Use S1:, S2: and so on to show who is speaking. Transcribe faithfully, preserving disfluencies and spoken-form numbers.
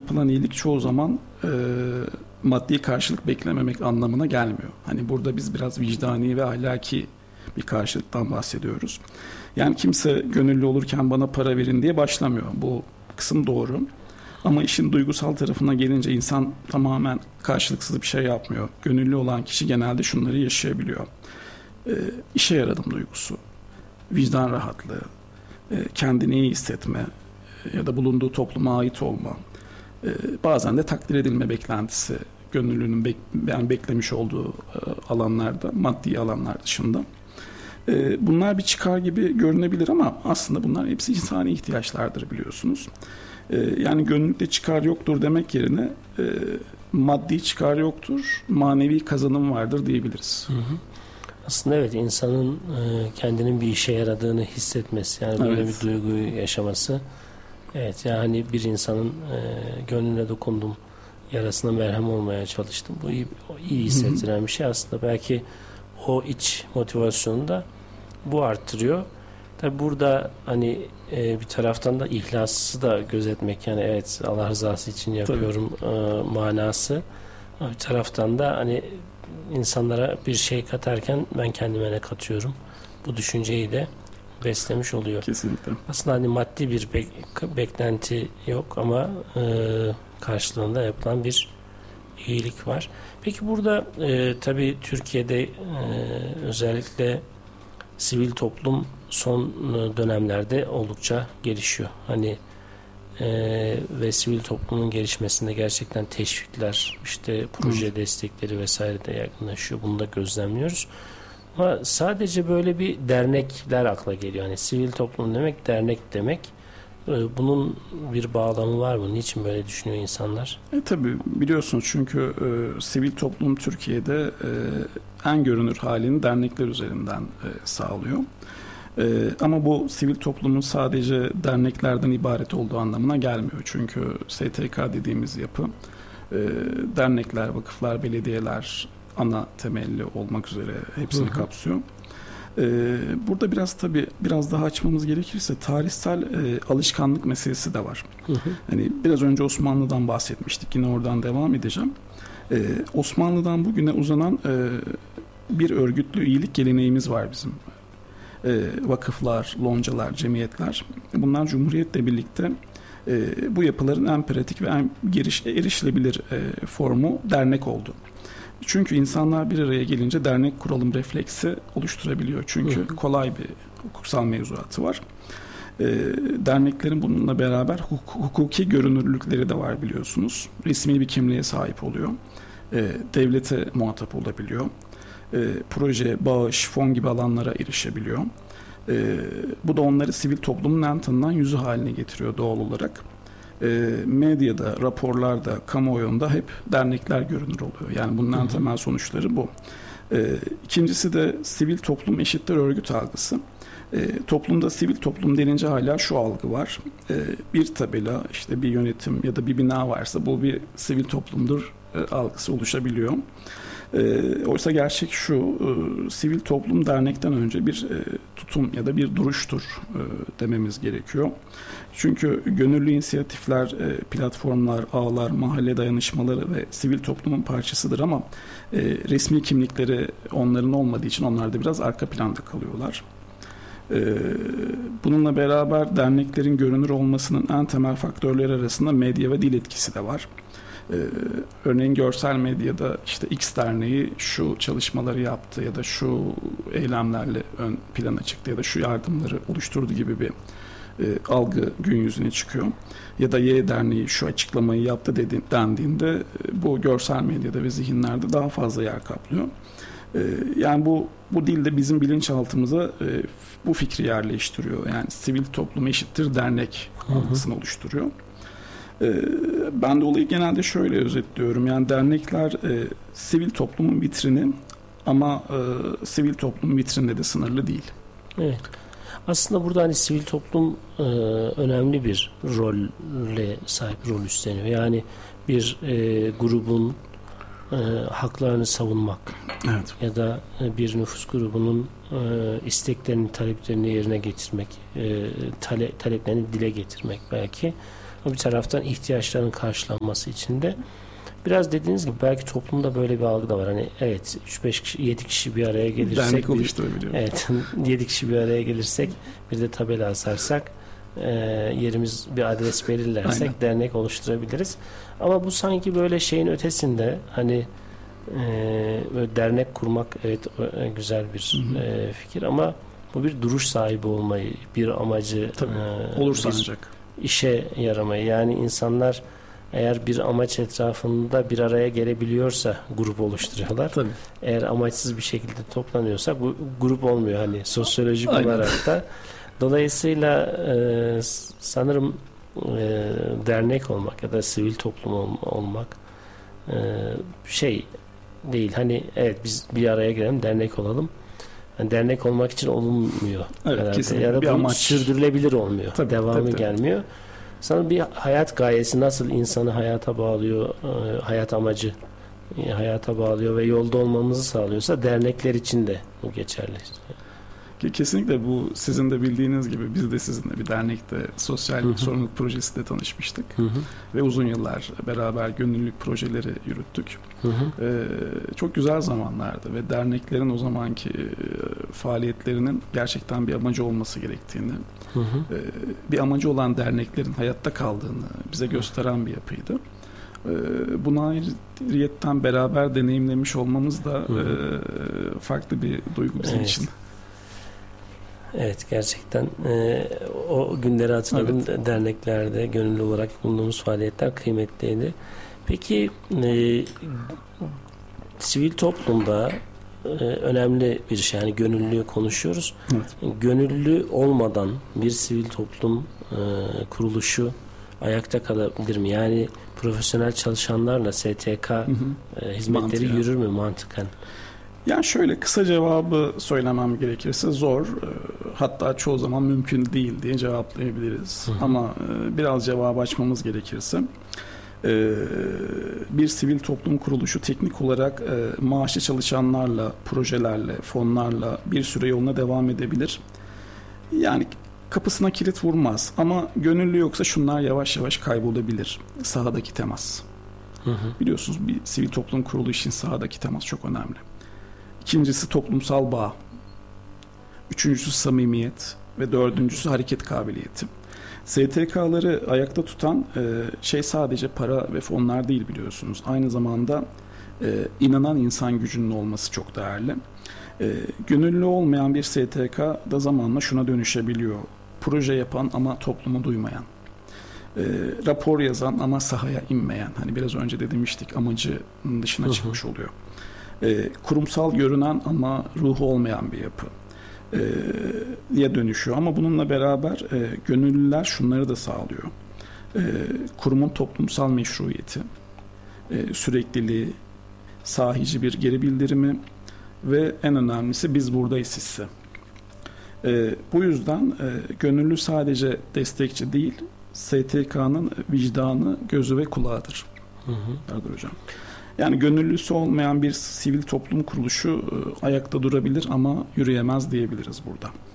S1: yapılan iyilik çoğu zaman e, maddi karşılık beklememek anlamına gelmiyor. Hani burada biz biraz vicdani ve ahlaki bir karşılıktan bahsediyoruz. Yani kimse gönüllü olurken bana para verin diye başlamıyor. Bu kısım doğru. Ama işin duygusal tarafına gelince insan tamamen karşılıksız bir şey yapmıyor. Gönüllü olan kişi genelde şunları yaşayabiliyor. E, işe yaradım duygusu, vicdan rahatlığı, e, kendini iyi hissetme e, ya da bulunduğu topluma ait olma, e, bazen de takdir edilme beklentisi, gönüllünün bek, yani beklemiş olduğu e, alanlarda, maddi alanlar dışında. E, bunlar bir çıkar gibi görünebilir ama aslında bunlar hepsi insani ihtiyaçlardır, biliyorsunuz. E, yani gönüllülükte çıkar yoktur demek yerine e, maddi çıkar yoktur, manevi kazanım vardır diyebiliriz. Hı hı.
S2: Aslında evet, insanın e, kendinin bir işe yaradığını hissetmesi, yani böyle evet. bir duyguyu yaşaması. Evet, yani bir insanın e, gönlüne dokundum, yarasına merhem olmaya çalıştım. Bu iyi, iyi hissettiren bir şey aslında. Belki o iç motivasyonu da bu arttırıyor. Tabi burada hani e, bir taraftan da ihlası da gözetmek, yani evet Allah rızası için yapıyorum e, manası. Bir taraftan da hani insanlara bir şey katarken ben kendime ne katıyorum? Bu düşünceyi de beslemiş oluyor.
S1: Kesinlikle.
S2: Aslında hani maddi bir bek- beklenti yok ama e, karşılığında yapılan bir iyilik var. Peki burada e, tabii Türkiye'de e, özellikle sivil toplum son dönemlerde oldukça gelişiyor. Hani e, ve sivil toplumun gelişmesinde gerçekten teşvikler, işte proje Hı. destekleri vesaire de yakınlaşıyor. Bunu da gözlemliyoruz. Ama sadece böyle bir dernekler akla geliyor. Hani sivil toplum demek dernek demek. Bunun bir bağlamı var mı? Niçin böyle düşünüyor insanlar?
S1: E, tabii biliyorsunuz çünkü e, sivil toplum Türkiye'de e, en görünür halini dernekler üzerinden e, sağlıyor. E, ama bu sivil toplumun sadece derneklerden ibaret olduğu anlamına gelmiyor. Çünkü S T K dediğimiz yapı e, dernekler, vakıflar, belediyeler ana temelli olmak üzere hepsini hı hı. kapsıyor. Burada biraz tabii biraz daha açmamız gerekirse tarihsel e, alışkanlık meselesi de var. Hı hı. Hani biraz önce Osmanlı'dan bahsetmiştik. Yine oradan devam edeceğim. E, Osmanlı'dan bugüne uzanan e, bir örgütlü iyilik geleneğimiz var bizim. E, vakıflar, loncalar, cemiyetler. Bunlar Cumhuriyet'le birlikte e, bu yapıların en pratik ve en giriş, erişilebilir e, formu dernek oldu. Çünkü insanlar bir araya gelince dernek kuralım refleksi oluşturabiliyor. Çünkü hı hı. kolay bir hukuksal mevzuatı var. E, derneklerin bununla beraber huk- hukuki görünürlükleri de var, biliyorsunuz. Resmi bir kimliğe sahip oluyor. E, devlete muhatap olabiliyor. E, proje, bağış, fon gibi alanlara erişebiliyor. E, bu da onları sivil toplumun en tanınan yüzü haline getiriyor doğal olarak. E, medyada, raporlarda, kamuoyunda hep dernekler görünür oluyor. Yani bunun en temel sonuçları bu. E, ikincisi de sivil toplum eşittir örgüt algısı. E, toplumda sivil toplum denince hala şu algı var. E, bir tabela, işte bir yönetim ya da bir bina varsa bu bir sivil toplumdur e, algısı oluşabiliyor. E, oysa gerçek şu, e, sivil toplum dernekten önce bir e, tutum ya da bir duruştur e, dememiz gerekiyor. Çünkü gönüllü inisiyatifler, e, platformlar, ağlar, mahalle dayanışmaları ve sivil toplumun parçasıdır ama e, resmi kimlikleri onların olmadığı için onlar da biraz arka planda kalıyorlar. E, bununla beraber derneklerin görünür olmasının en temel faktörleri arasında medya ve dil etkisi de var. Ee, örneğin görsel medyada işte X derneği şu çalışmaları yaptı ya da şu eylemlerle ön plana çıktı ya da şu yardımları oluşturdu gibi bir e, algı gün yüzüne çıkıyor. Ya da Y derneği şu açıklamayı yaptı dedi, dendiğinde e, bu görsel medyada ve zihinlerde daha fazla yer kaplıyor. E, yani bu bu dilde bizim bilinçaltımıza e, bu fikri yerleştiriyor. Yani sivil toplum eşittir dernek algısını oluşturuyor. Ben de olayı genelde şöyle özetliyorum. Yani dernekler e, sivil toplumun vitrini ama e, sivil toplum vitrinde de sınırlı değil.
S2: Evet. Aslında burada hani sivil toplum e, önemli bir rolle sahip, rol üstleniyor. Yani bir e, grubun e, haklarını savunmak,
S1: evet.
S2: ya da bir nüfus grubunun e, isteklerini, taleplerini yerine getirmek, e, tale, taleplerini dile getirmek belki. ama bir taraftan ihtiyaçların karşılanması için de biraz dediğiniz gibi belki toplumda böyle bir algı da var. Hani evet üç beş kişi, yedi kişi bir araya gelirsek,
S1: dernek oluşturabiliyor.
S2: Evet, yedi kişi bir araya gelirsek, bir de tabela asarsak, e, yerimiz bir adres belirlersek
S1: Aynen.
S2: dernek oluşturabiliriz. Ama bu sanki böyle şeyin ötesinde, hani e, böyle dernek kurmak evet e, güzel bir
S1: Hı hı.
S2: e, fikir ama bu bir duruş sahibi olmayı, bir amacı
S1: Tabii,
S2: e,
S1: olursa
S2: bir
S1: ancak.
S2: işe yaramayı, yani insanlar eğer bir amaç etrafında bir araya gelebiliyorsa grup oluşturuyorlar.
S1: Tabii.
S2: Eğer amaçsız bir şekilde toplanıyorsa bu grup olmuyor, hani sosyolojik
S1: Aynen.
S2: olarak da. Dolayısıyla e, sanırım e, dernek olmak ya da sivil toplum ol, olmak e, şey değil. Hani evet biz bir araya gelelim, dernek olalım. Yani dernek olmak için olunmuyor.
S1: Evet,
S2: herhalde.
S1: kesinlikle.
S2: Ya da
S1: Bir
S2: bu
S1: amaç.
S2: sürdürülebilir olmuyor.
S1: Tabii,
S2: Devamı
S1: tabii, tabii.
S2: gelmiyor. Sanırım bir hayat gayesi nasıl insanı hayata bağlıyor, e, hayat amacı e, hayata bağlıyor ve yolda olmamızı sağlıyorsa, dernekler için de bu geçerli.
S1: Kesinlikle bu sizin de bildiğiniz gibi biz de sizinle bir dernekte sosyal
S2: Hı hı.
S1: sorumluluk projesiyle tanışmıştık.
S2: Hı hı.
S1: Ve uzun yıllar beraber gönüllülük projeleri yürüttük.
S2: Hı hı.
S1: Ee, çok güzel zamanlardı ve derneklerin o zamanki e, faaliyetlerinin gerçekten bir amacı olması gerektiğini,
S2: Hı hı.
S1: e, bir amacı olan derneklerin hayatta kaldığını bize gösteren bir yapıydı. E, buna ayrıyetten beraber deneyimlemiş olmamız da
S2: Hı hı.
S1: e, farklı bir duygu bizim
S2: Evet.
S1: için.
S2: Evet, gerçekten e, o günleri hatırladım.
S1: Evet.
S2: Derneklerde gönüllü olarak bulunduğumuz faaliyetler kıymetliydi. Peki e, sivil toplumda e, önemli bir şey, yani gönüllülüğü konuşuyoruz.
S1: Evet.
S2: Gönüllü olmadan bir sivil toplum e, kuruluşu ayakta kalabilir mi? Yani profesyonel çalışanlarla S T K
S1: Hı hı.
S2: e, hizmetleri
S1: Mantıken.
S2: yürür mü mantıken?
S1: Yani şöyle kısa cevabı söylemem gerekirse zor, e, hatta çoğu zaman mümkün değil diye cevaplayabiliriz.
S2: Hı hı.
S1: Ama e, biraz cevabı açmamız gerekirse e, bir sivil toplum kuruluşu teknik olarak e, maaşlı çalışanlarla, projelerle, fonlarla bir süre yoluna devam edebilir. Yani kapısına kilit vurmaz ama gönüllü yoksa şunlar yavaş yavaş kaybolabilir. Sahadaki temas.
S2: Hı hı.
S1: Biliyorsunuz bir sivil toplum kuruluşu için sahadaki temas çok önemli. İkincisi toplumsal bağ. Üçüncüsü samimiyet ve dördüncüsü hareket kabiliyeti. S T K'ları ayakta tutan e, şey sadece para ve fonlar değil biliyorsunuz. Aynı zamanda e, inanan insan gücünün olması çok değerli. E, gönüllü olmayan bir S T K da zamanla şuna dönüşebiliyor. Proje yapan ama toplumu duymayan. E, rapor yazan ama sahaya inmeyen. Hani biraz önce de demiştik, amacının dışına
S2: Hı hı.
S1: çıkmış oluyor. E, kurumsal görünen ama ruhu olmayan bir yapı e, diye dönüşüyor. Ama bununla beraber e, gönüllüler şunları da sağlıyor. E, kurumun toplumsal meşruiyeti, e, sürekliliği, sahici bir geri bildirimi ve en önemlisi biz buradayız hissi. E, bu yüzden e, gönüllü sadece destekçi değil, S T K'nın vicdanı, gözü ve kulağıdır.
S2: Hı hı.
S1: Erdoğan Hocam. Yani gönüllüsü olmayan bir sivil toplum kuruluşu e, ayakta durabilir ama yürüyemez diyebiliriz burada.